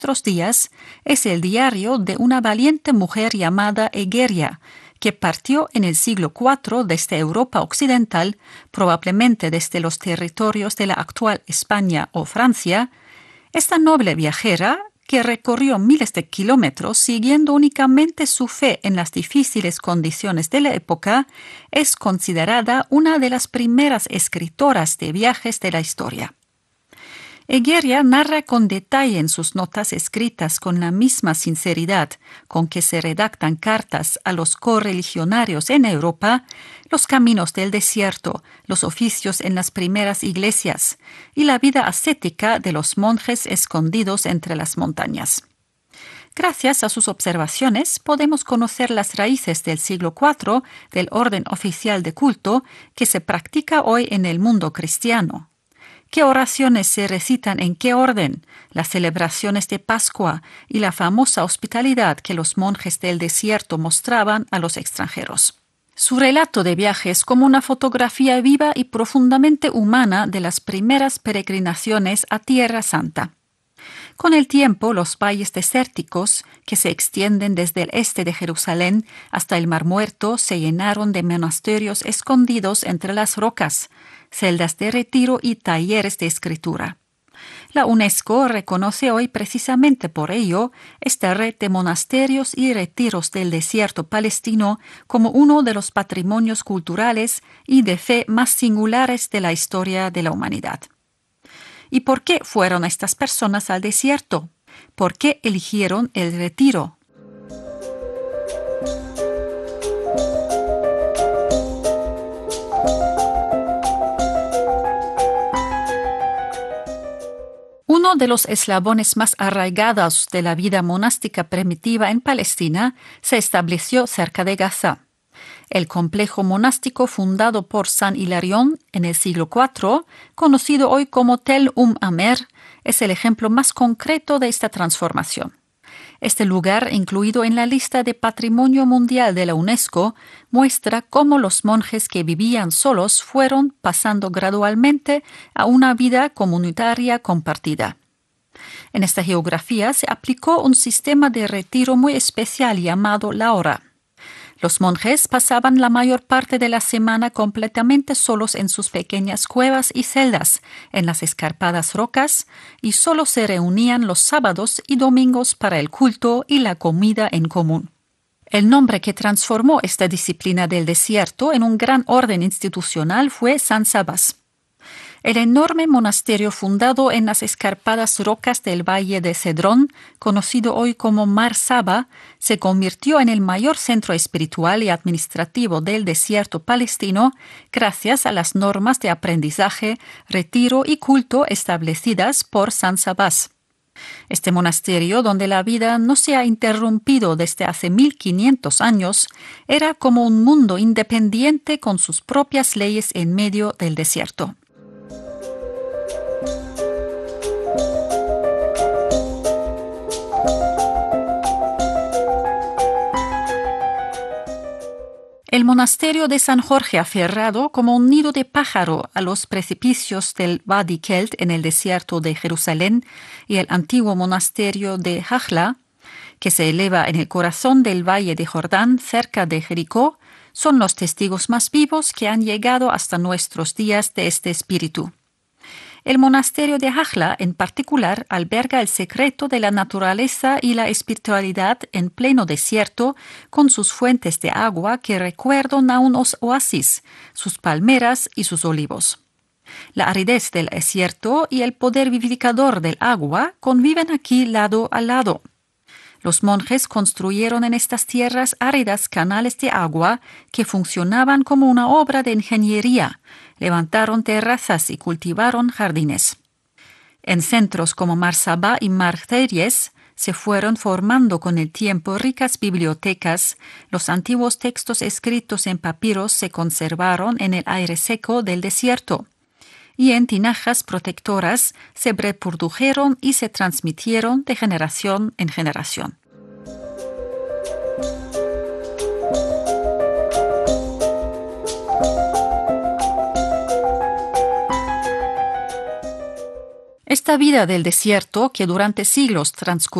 nuestros días es el diario de una valiente mujer llamada Egeria, que partió en el siglo IV desde Europa occidental, probablemente desde los territorios de la actual España o Francia. Esta noble viajera, que recorrió miles de kilómetros siguiendo únicamente su fe en las difíciles condiciones de la época, es considerada una de las primeras escritoras de viajes de la historia. Egeria narra con detalle en sus notas escritas con la misma sinceridad con que se redactan cartas a los correligionarios en Europa, los caminos del desierto, los oficios en las primeras iglesias y la vida ascética de los monjes escondidos entre las montañas. Gracias a sus observaciones podemos conocer las raíces del siglo IV del orden oficial de culto que se practica hoy en el mundo cristiano. ¿Qué oraciones se recitan en qué orden? Las celebraciones de Pascua y la famosa hospitalidad que los monjes del desierto mostraban a los extranjeros. Su relato de viajes como una fotografía viva y profundamente humana de las primeras peregrinaciones a Tierra Santa. Con el tiempo, los valles desérticos, que se extienden desde el este de Jerusalén hasta el Mar Muerto, se llenaron de monasterios escondidos entre las rocas, celdas de retiro y talleres de escritura. La UNESCO reconoce hoy precisamente por ello esta red de monasterios y retiros del desierto palestino como uno de los patrimonios culturales y de fe más singulares de la historia de la humanidad. ¿Y por qué fueron estas personas al desierto? ¿Por qué eligieron el retiro? Uno de los eslabones más arraigados de la vida monástica primitiva en Palestina se estableció cerca de Gaza. El complejo monástico fundado por San Hilarión en el siglo IV, conocido hoy como Tel Amer, es el ejemplo más concreto de esta transformación. Este lugar, incluido en la lista de Patrimonio Mundial de la UNESCO, muestra cómo los monjes que vivían solos fueron pasando gradualmente a una vida comunitaria compartida. En esta geografía se aplicó un sistema de retiro muy especial llamado la hora. Los monjes pasaban la mayor parte de la semana completamente solos en sus pequeñas cuevas y celdas, en las escarpadas rocas, y solo se reunían los sábados y domingos para el culto y la comida en común. El nombre que transformó esta disciplina del desierto en un gran orden institucional fue San Sabás. El enorme monasterio fundado en las escarpadas rocas del valle de Cedrón, conocido hoy como Mar Saba, se convirtió en el mayor centro espiritual y administrativo del desierto palestino gracias a las normas de aprendizaje, retiro y culto establecidas por San Sabás. Este monasterio, donde la vida no se ha interrumpido desde hace 1500 años, era como un mundo independiente con sus propias leyes en medio del desierto. El monasterio de San Jorge aferrado como un nido de pájaro a los precipicios del Wadi Kelt en el desierto de Jerusalén y el antiguo monasterio de Hajla, que se eleva en el corazón del valle de Jordán cerca de Jericó, son los testigos más vivos que han llegado hasta nuestros días de este espíritu. El monasterio de Hajla, en particular, alberga el secreto de la naturaleza y la espiritualidad en pleno desierto, con sus fuentes de agua que recuerdan a unos oasis, sus palmeras y sus olivos. La aridez del desierto y el poder vivificador del agua conviven aquí lado a lado. Los monjes construyeron en estas tierras áridas canales de agua que funcionaban como una obra de ingeniería, levantaron terrazas y cultivaron jardines. En centros como Mar Saba y Mar Teries se fueron formando con el tiempo ricas bibliotecas, los antiguos textos escritos en papiros se conservaron en el aire seco del desierto, y en tinajas protectoras se reprodujeron y se transmitieron de generación en generación. Esta vida del desierto, que durante siglos transcurrió